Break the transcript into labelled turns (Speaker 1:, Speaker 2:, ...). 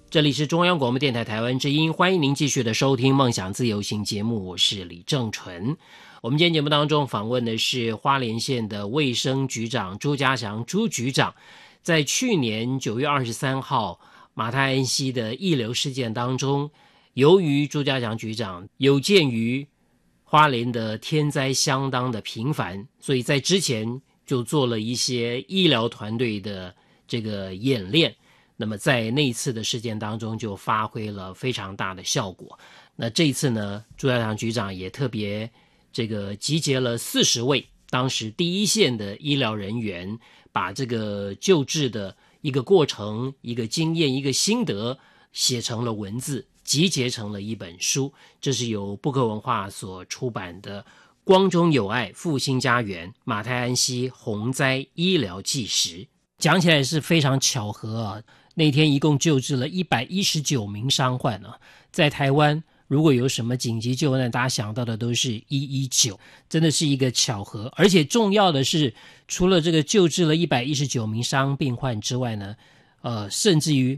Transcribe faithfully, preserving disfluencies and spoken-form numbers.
Speaker 1: 这里是中央广播电台台湾之音，欢迎您继续的收听梦想自由行节目，我是李正纯。我们今天节目当中访问的是花莲县的卫生局长朱家祥朱局长。在去年九月二十三号马太安溪的溢流事件当中，由于朱家祥局长有鉴于花莲的天灾相当的频繁，所以在之前就做了一些医疗团队的这个演练，那么在那一次的事件当中就发挥了非常大的效果。那这一次呢，朱家祥局长也特别这个集结了四十位当时第一线的医疗人员，把这个救治的一个过程、一个经验、一个心得写成了文字，集结成了一本书。这是由布克文化所出版的《光中有爱复兴家园马太安溪洪灾医疗纪实》。讲起来是非常巧合啊，那天一共救治了一百一十九名伤患啊。在台湾如果有什么紧急救难，大家想到的都是一一九，真的是一个巧合。而且重要的是，除了这个救治了一百一十九名伤病患之外呢，呃，甚至于